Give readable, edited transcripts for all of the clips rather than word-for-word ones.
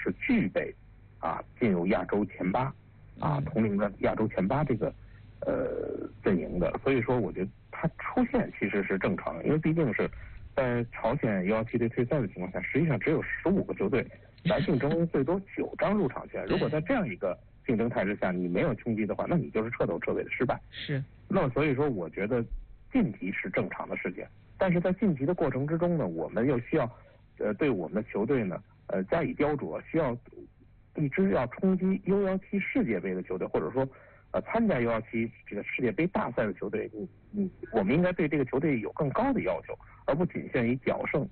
是具备进入亚洲前8同龄的亚洲前8这个阵营的。所以说我觉得它出现其实是正常的，因为毕竟是在朝鲜U17队退赛的情况下，实际上只有15个球队来竞争最多9张入场权。如果在这样一个竞争态势下你没有冲击的话，那你就是彻头彻尾的失败。 是。 那么所以说我觉得晋级是正常的事情，但是在晋级的过程之中呢，我们又需要对我们的球队呢加以雕琢，需要一支要冲击U17世界杯的球队，或者说参加U17这个世界杯大赛的球队，我们应该对这个球队有更高的要求，而不仅限于侥幸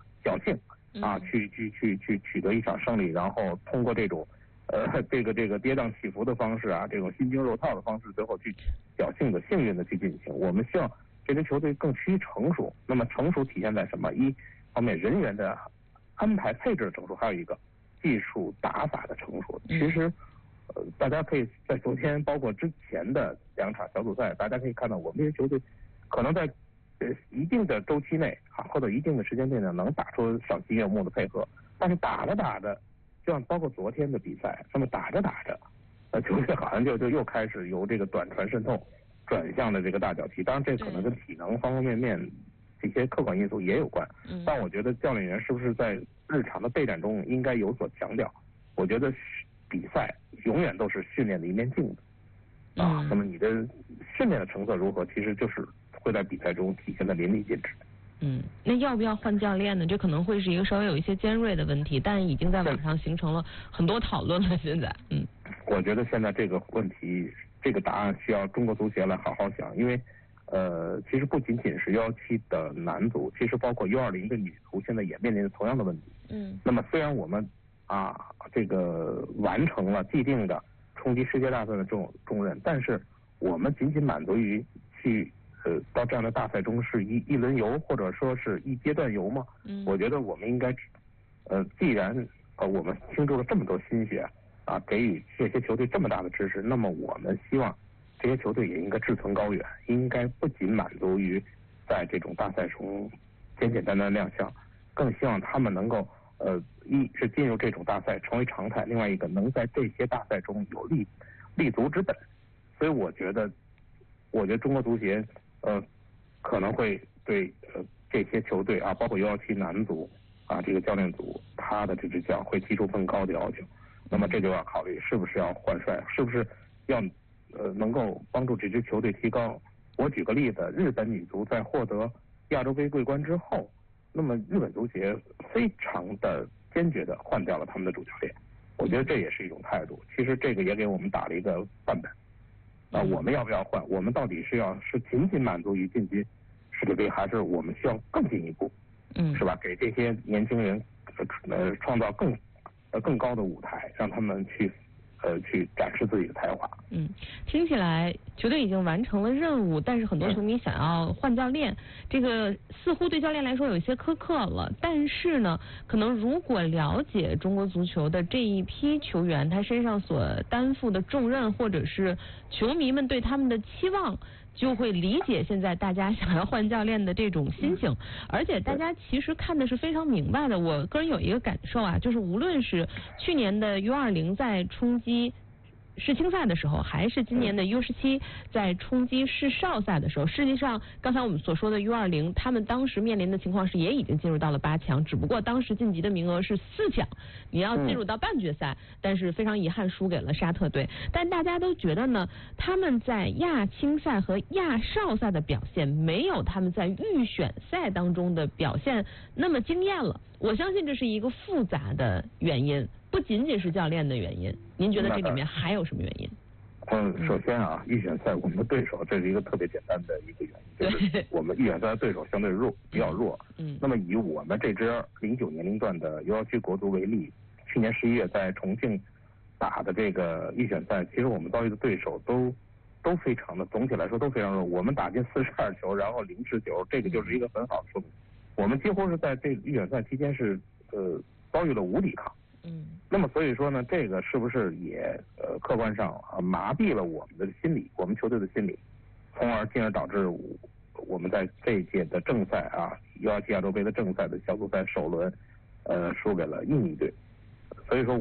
去取得一场胜利，然后通过这种这个跌宕起伏的方式这种心惊肉跳的方式，最后去侥幸的幸运的去进行。我们希望这支球队更趋于成熟。那么成熟体现在什么？一方面人员的安排配置的成熟，还有一个技术打法的成熟。其实大家可以在昨天包括之前的2场小组赛，大家可以看到我们这些球队可能在一定的周期内或者一定的时间内呢，能打出赏心悦目的配合，但是打着打着，就像包括昨天的比赛，那么打着打着球队好像就又开始由这个短传渗透转向了这个大脚踢。当然这可能跟体能方方面面这些客观因素也有关，但我觉得教练员是不是在日常的备战中应该有所强调。我觉得比赛永远都是训练的一面镜子那么你的训练的成色如何，其实就是会在比赛中体现的淋漓尽致。 那要不要换教练呢？这可能会是一个稍微有一些尖锐的问题，但已经在网上形成了很多讨论了。现在我觉得现在这个问题，这个答案需要中国足协来好好想，因为其实不仅仅是U17的男足，其实包括U20的女足现在也面临着同样的问题。那么虽然我们这个完成了既定的冲击世界大赛的重任，但是我们仅仅满足于去到这样的大赛中是一轮游或者说是一阶段游吗？我觉得我们应该既然我们倾注了这么多心血给予这些球队这么大的支持，那么我们希望这些球队也应该志存高远，应该不仅满足于在这种大赛中简简单单亮相，更希望他们能够一是进入这种大赛成为常态，另外一个能在这些大赛中有立足之本。所以我觉得中国足协可能会对这些球队包括U17男足这个教练组他的这支教会提出更高的要求。那么这就要考虑是不是要换帅，是不是要能够帮助这支球队提高。我举个例子，日本女足在获得亚洲杯桂冠之后，那么日本足协非常的坚决的换掉了他们的主教练，我觉得这也是一种态度。其实这个也给我们打了一个范本。我们要不要换？我们到底是仅仅满足于晋级世界杯，还是我们需要更进一步？是吧？给这些年轻人创造更高的舞台，让他们去展示自己的才华。 听起来球队已经完成了任务，但是很多球迷想要换教练，这个似乎对教练来说有一些苛刻了。但是呢，可能如果了解中国足球的这一批球员他身上所担负的重任，或者是球迷们对他们的期望，就会理解现在大家想要换教练的这种心情。而且大家其实看的是非常明白的。我个人有一个感受就是无论是去年的U20在冲击世青赛的时候，还是今年的U17在冲击世少赛的时候，实际上刚才我们所说的U20他们当时面临的情况是也已经进入到了8强，只不过当时晋级的名额是4强，你要进入到半决赛，但是非常遗憾输给了沙特队。但大家都觉得呢，他们在亚青赛和亚少赛的表现没有他们在预选赛当中的表现那么惊艳了。我相信这是一个复杂的原因，不仅仅是教练的原因。您觉得这里面还有什么原因？ 首先预选赛我们的对手，这是一个特别简单的一个原因，就是我们预选赛的对手相对比较弱。那么以我们这支09年龄段的U17国足为例，去年11月在重庆打的这个预选赛，其实我们遭遇的对手都非常的，总体来说都非常弱。我们打进42球，然后0失9，这个就是一个很好的说明。我们几乎是在这预选赛期间是遭遇了无抵抗。那么所以说呢，这个是不是也客观上麻痹了我们的心理，我们球队的心理，进而导致我们在这一届的正赛U17亚洲杯的正赛的小组赛首轮输给了印尼队。所以说